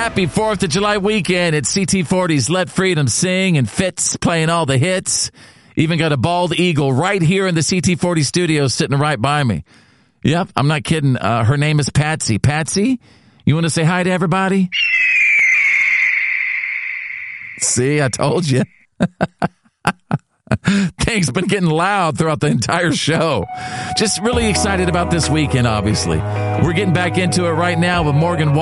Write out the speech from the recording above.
Happy 4th of July weekend at CT40's Let Freedom Sing and Fitz playing all the hits. Even got a bald eagle right here in the CT40 studio sitting right by me. Yep, I'm not kidding. Her name is Patsy. Patsy, you want to say hi to everybody? See, I told you. Things been getting loud throughout the entire show. Just really excited about this weekend, obviously. We're getting back into it right now with Morgan